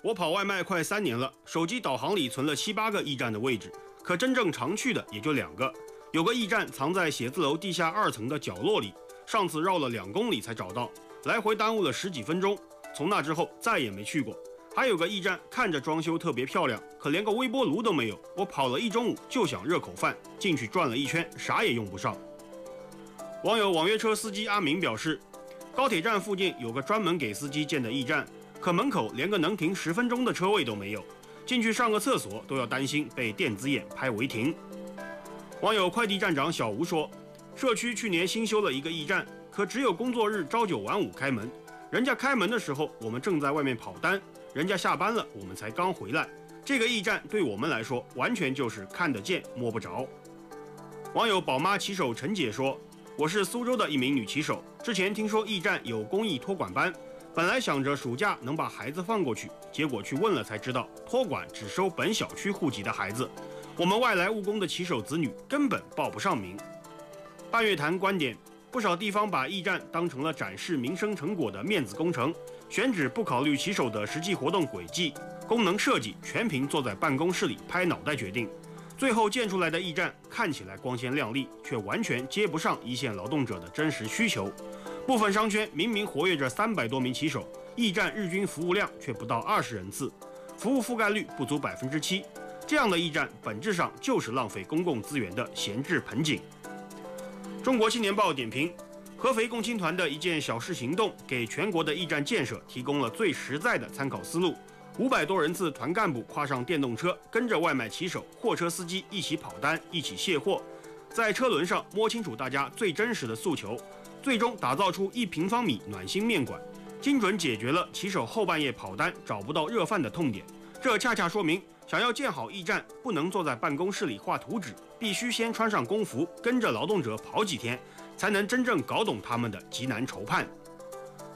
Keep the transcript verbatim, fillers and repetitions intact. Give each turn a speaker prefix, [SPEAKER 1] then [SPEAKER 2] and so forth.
[SPEAKER 1] 我跑外卖快三年了，手机导航里存了七八个驿站的位置，可真正常去的也就两个。有个驿站藏在写字楼地下二层的角落里，上次绕了两公里才找到，来回耽误了十几分钟。从那之后再也没去过。还有个驿站看着装修特别漂亮，可连个微波炉都没有。我跑了一中午就想热口饭，进去转了一圈，啥也用不上。网友网约车司机阿明表示，高铁站附近有个专门给司机建的驿站，可门口连个能停十分钟的车位都没有，进去上个厕所都要担心被电子眼拍违停。网友快递站长小吴说，社区去年新修了一个驿站，可只有工作日朝九晚五开门，人家开门的时候我们正在外面跑单，人家下班了我们才刚回来，这个驿站对我们来说完全就是看得见摸不着。网友宝妈骑手陈姐说，我是苏州的一名女骑手，之前听说驿站有公益托管班，本来想着暑假能把孩子放过去，结果去问了才知道，托管只收本小区户籍的孩子，我们外来务工的骑手子女根本报不上名。半月谈观点，不少地方把驿站当成了展示民生成果的面子工程，选址不考虑骑手的实际活动轨迹，功能设计全凭坐在办公室里拍脑袋决定。最后建出来的驿站看起来光鲜亮丽，却完全接不上一线劳动者的真实需求。部分商圈明明活跃着三百多名骑手，驿站日均服务量却不到二十人次，服务覆盖率不足百分之七。这样的驿站本质上就是浪费公共资源的闲置盆景。中国青年报点评，合肥共青团的一件小事行动，给全国的驿站建设提供了最实在的参考思路。五百多人次团干部跨上电动车，跟着外卖骑手、货车司机一起跑单，一起卸货，在车轮上摸清楚大家最真实的诉求，最终打造出一平方米暖心面馆，精准解决了骑手后半夜跑单找不到热饭的痛点。这恰恰说明，想要建好驿站，不能坐在办公室里画图纸，必须先穿上工服，跟着劳动者跑几天，才能真正搞懂他们的急难愁盼。